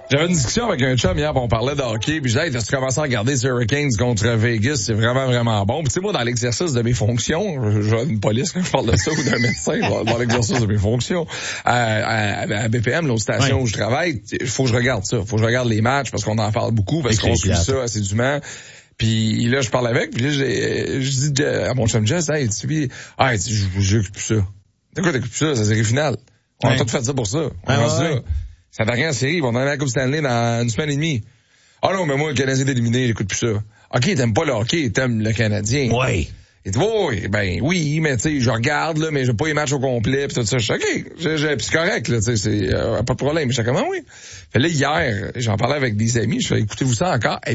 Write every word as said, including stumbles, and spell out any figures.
J'avais une discussion avec un chum hier, on parlait de hockey, puis je disais, hey, tu commencé à regarder ces Hurricanes contre Vegas, c'est vraiment, vraiment bon. Puis tu sais, moi, dans l'exercice de mes fonctions, j'ai une police quand je parle de ça, ou d'un médecin, dans l'exercice de mes fonctions, à, à, à B P M, l'autre station ouais. où je travaille, il faut que je regarde ça. Faut que je regarde les matchs, parce qu'on en parle beaucoup, parce qu'on suit ça assidûment. Puis là, je parle avec, puis là, j'ai, je dis à mon chum Jess, hey, tu sais, ah, je j'écoute plus ça. De quoi t'écoutes plus ça? C'est la série finale. On ouais. a tout fait ça pour ça. On ouais, a ouais, ouais. Ça n'a rien en série. On en a la Coupe Stanley dans une semaine et demie. Ah non, mais moi, le Canadien est éliminé, j'écoute plus ça. OK, t'aimes pas le hockey, t'aimes le Canadien. Oui. Il dit, oui, ben oui, mais tu sais, je regarde, là, mais j'ai pas les matchs au complet, pis tout ça. Je suis OK, j'ai, j'ai, pis c'est correct, là, tu sais, c'est euh, pas de problème. Je suis comme, oui. Fait là, hier, j'en parlais avec des amis, je fais, écoutez-vous ça encore?